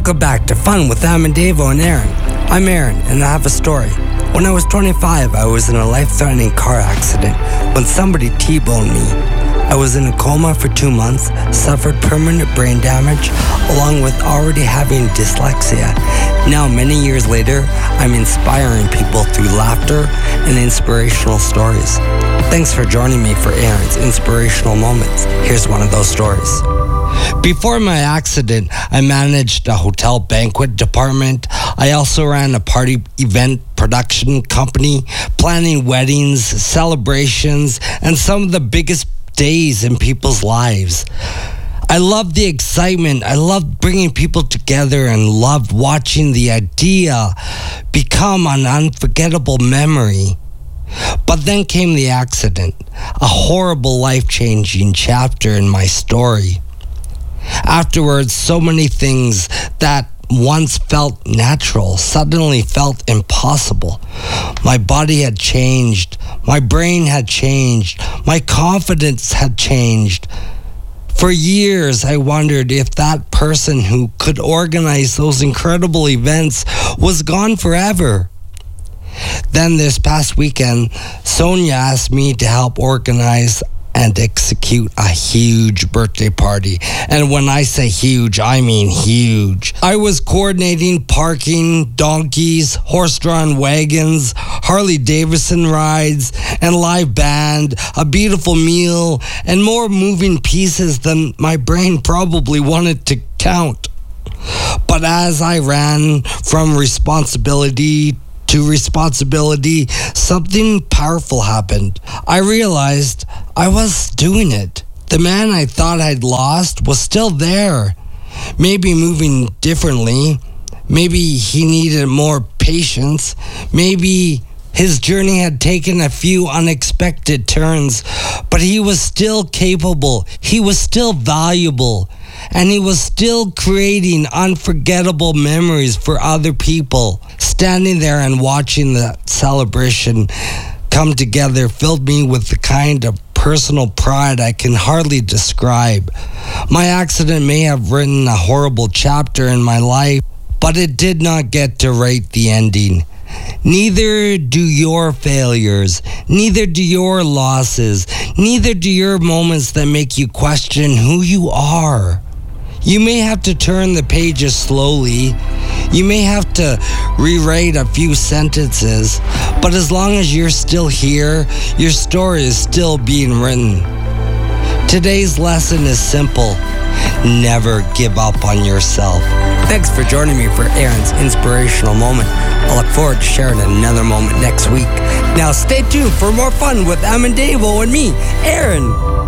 Welcome back to Fun with Davo and Aaron. I'm Aaron, and I have a story. When I was 25, I was in a life-threatening car accident when somebody T-boned me. I was in a coma for 2 months, suffered permanent brain damage, along with already having dyslexia. Now, many years later, I'm inspiring people through laughter and inspirational stories. Thanks for joining me for Aaron's Inspirational Moments. Here's one of those stories. Before my accident, I managed a hotel banquet department. I also ran a party event production company, planning weddings, celebrations, and some of the biggest days in people's lives. I loved the excitement. I loved bringing people together and loved watching the idea become an unforgettable memory. But then came the accident, a horrible, life-changing chapter in my story. Afterwards, so many things that once felt natural suddenly felt impossible. My body had changed. My brain had changed. My confidence had changed. For years, I wondered if that person who could organize those incredible events was gone forever. Then this past weekend, Sonia asked me to help organize and execute a huge birthday party. And when I say huge, I mean huge. I was coordinating parking, donkeys, horse-drawn wagons, Harley-Davidson rides, and live band, a beautiful meal, and more moving pieces than my brain probably wanted to count. But as I ran from responsibility to responsibility, something powerful happened. I realized I was doing it. The man I thought I'd lost was still there. Maybe moving differently. Maybe he needed more patience. Maybe his journey had taken a few unexpected turns, but he was still capable. He was still valuable. And he was still creating unforgettable memories for other people. Standing there and watching that celebration come together filled me with the kind of personal pride I can hardly describe. My accident may have written a horrible chapter in my life, but it did not get to write the ending. Neither do your failures, neither do your losses, neither do your moments that make you question who you are. You may have to turn the pages slowly. You may have to rewrite a few sentences, but as long as you're still here, your story is still being written. Today's lesson is simple. Never give up on yourself. Thanks for joining me for Aaron's Inspirational Moment. I look forward to sharing another moment next week. Now stay tuned for more fun with Davo and me, Aaron.